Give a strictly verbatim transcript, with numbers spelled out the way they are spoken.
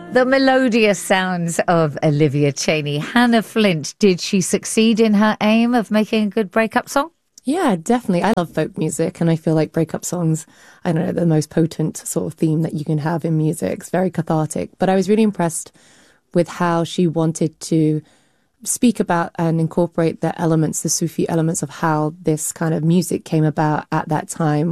The melodious sounds of Olivia Chaney. Hannah Flint, did she succeed in her aim of making a good breakup song? Yeah, definitely. I love folk music, and I feel like breakup songs, I don't know, the most potent sort of theme that you can have in music. It's very cathartic. But I was really impressed with how she wanted to speak about and incorporate the elements, the Sufi elements of how this kind of music came about at that time.